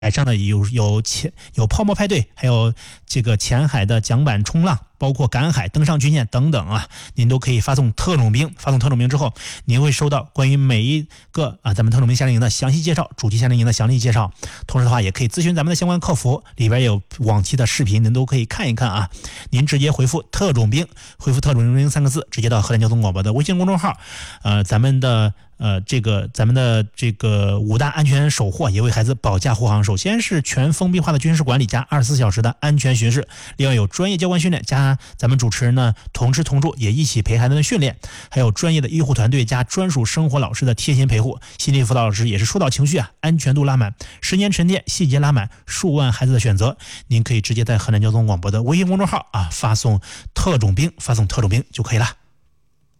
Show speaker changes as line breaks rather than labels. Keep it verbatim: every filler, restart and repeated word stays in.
海上的有有潜有泡沫派对，还有这个浅海的桨板冲浪，包括赶海、登上军舰等等啊，您都可以发送特种兵。发送特种兵之后，您会收到关于每一个啊咱们特种兵夏令营的详细介绍，主题夏令营的详细介绍。同时的话，也可以咨询咱们的相关客服，里边有往期的视频，您都可以看一看啊。您直接回复特种兵，回复特种兵三个字，直接到河南交通广播的微信公众号，呃，咱们的。呃，这个咱们的这个五大安全守护也为孩子保驾护航。首先是全封闭化的军事管理加二十四小时的安全巡视，另外有专业教官训练加咱们主持人呢同吃同住也一起陪孩子们训练，还有专业的医护团队加专属生活老师的贴心陪护，心理辅导老师也是疏导情绪啊，安全度拉满，十年沉淀，细节拉满，数万孩子的选择。您可以直接在河南交通广播的微信公众号啊发送特种兵，发送特种兵就可以了。